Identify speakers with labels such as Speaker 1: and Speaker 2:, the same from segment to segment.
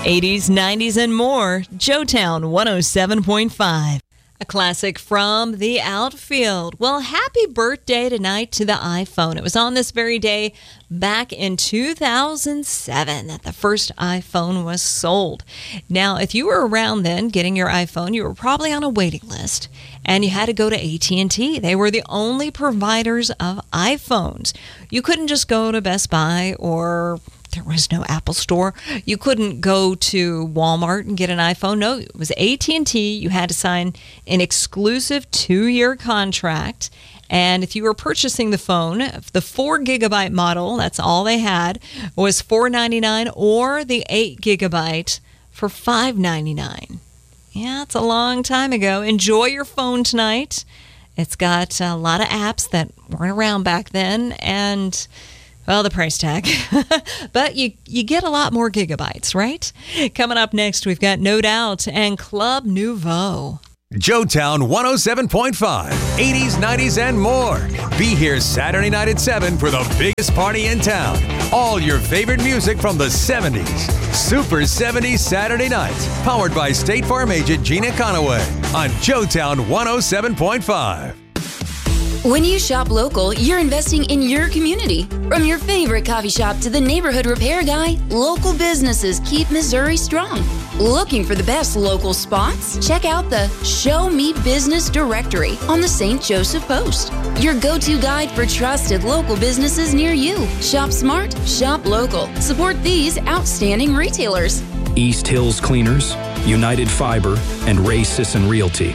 Speaker 1: 80s, 90s, and more. Joetown 107.5. A classic from the outfield. Well, happy birthday tonight to the iPhone. It was on this very day back in 2007 that the first iPhone was sold. Now, if you were around then getting your iPhone, you were probably on a waiting list, and you had to go to AT&T. They were the only providers of iPhones. You couldn't just go to Best Buy, or there was no Apple Store. You couldn't go to Walmart and get an iPhone. No, it was AT&T. You had to sign an exclusive 2-year contract. And if you were purchasing the phone, the 4 gigabyte model, that's all they had, was $499, or the 8 gigabyte for $599. Yeah, it's a long time ago. Enjoy your phone tonight. It's got a lot of apps that weren't around back then, and well, the price tag. But you get a lot more gigabytes, right? Coming up next, we've got No Doubt and Club Nouveau.
Speaker 2: Joetown 107.5, 80s, 90s, and more. Be here Saturday night at 7 for the biggest party in town. All your favorite music from the 70s. Super 70s Saturday nights. Powered by State Farm agent Gina Conaway on Joetown 107.5.
Speaker 3: When you shop local, you're investing in your community. From your favorite coffee shop to the neighborhood repair guy, local businesses keep Missouri strong. Looking for the best local spots? Check out the Show Me Business directory on the St. Joseph Post. Your go-to guide for trusted local businesses near you. Shop smart, shop local. Support these outstanding retailers.
Speaker 4: East Hills Cleaners, United Fiber, and Ray Sisson Realty.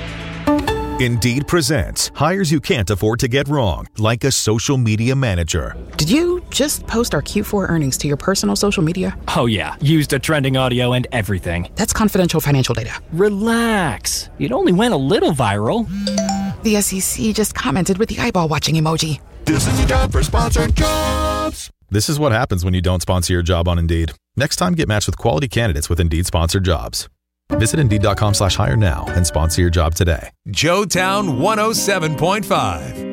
Speaker 5: Indeed presents hires you can't afford to get wrong, like a social media manager.
Speaker 6: Did you just post our Q4 earnings to your personal social media?
Speaker 7: Oh yeah, used a trending audio and everything.
Speaker 6: That's confidential financial data.
Speaker 7: Relax. It only went a little viral.
Speaker 6: The SEC just commented with the eyeball watching emoji.
Speaker 8: This is the job for sponsored jobs.
Speaker 9: This is what happens when you don't sponsor your job on Indeed. Next time, get matched with quality candidates with Indeed sponsored jobs. Visit Indeed.com/hire now and sponsor your job today.
Speaker 2: Joetown 107.5.